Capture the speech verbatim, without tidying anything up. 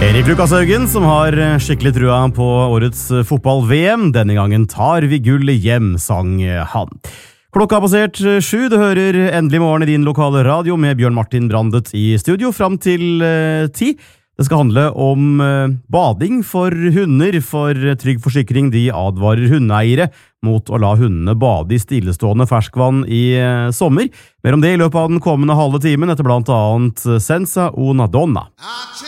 Erik Lukas Haugen, som har skikkelig trua på årets fotball-V M. Denne gangen tar vi gullet hjem, sang han. Klokka har passert sju, du hører Endelig morgen i din lokale radio med Bjørn Martin Brandet i studio fram til uh, ti. Det skal handle om uh, bading for hunder, for Trygg Forsikring de advarer hundeeiere mot å la hundene bade i stillestående ferskvann i uh, sommer. Mer om det i løpet av den kommende halve timen etter blant annet Senza Una Donna.